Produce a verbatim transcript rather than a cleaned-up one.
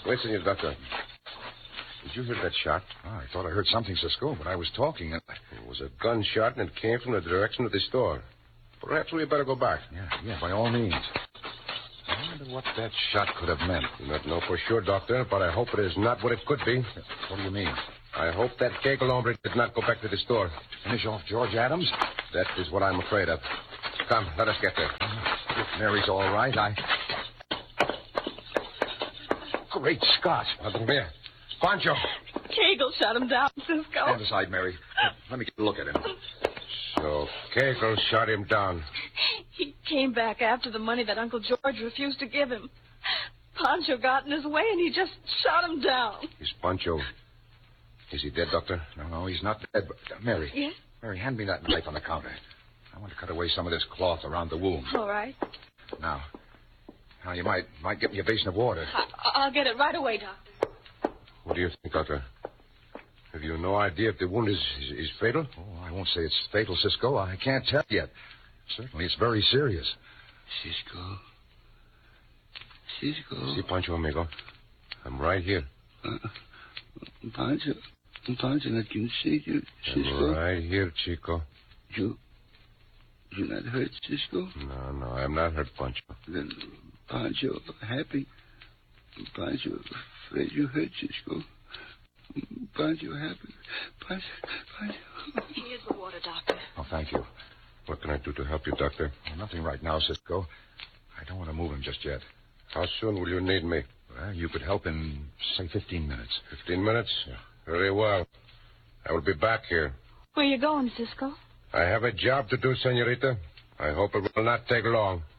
Wait, Senor Doctor. Did you hear that shot? Oh, I thought I heard something, Cisco, but I was talking. And... It was a gunshot, and it came from the direction of the store. Perhaps we better go back. Yeah, yeah, by all means. I wonder what that shot could have meant. I do not know for sure, Doctor, but I hope it is not what it could be. What do you mean? I hope that Kegel hombre did not go back to the store. Finish off George Adams? That is what I'm afraid of. Come, let us get there. If Mary's all right, I... Great Scott. Nothing there. Pancho. Kegel shot him down, Cisco. Stand aside, Mary. Let me get a look at him. So Kegel shot him down. He came back after the money that Uncle George refused to give him. Pancho got in his way, and he just shot him down. Is Pancho... Is he dead, Doctor? No, no, he's not dead. But, uh, Mary. Yes? Mary, hand me that knife on the counter. I want to cut away some of this cloth around the wound. All right. Now, now you might might get me a basin of water. I- I'll get it right away, Doctor. What do you think, Doctor? Have you no idea if the wound is, is, is fatal? Oh, I won't say it's fatal, Cisco. I can't tell yet. Certainly, it's very serious. Cisco. Cisco. See, Pancho, amigo. I'm right here. Uh, Pancho. Pancho, I can see you, Cisco. I'm right here, Chico. You... You're not hurt, Cisco? No, no, I'm not hurt, Pancho. Then, Pancho, happy. Pancho, afraid you hurt, Cisco. Pancho, happy. Pancho, Pancho. Here's the water, Doctor. Oh, thank you. What can I do to help you, Doctor? Well, nothing right now, Cisco. I don't want to move him just yet. How soon will you need me? Well, you could help in, say, fifteen minutes. Fifteen minutes? Yeah. Very well. I will be back here. Where you going, Cisco? I have a job to do, senorita. I hope it will not take long.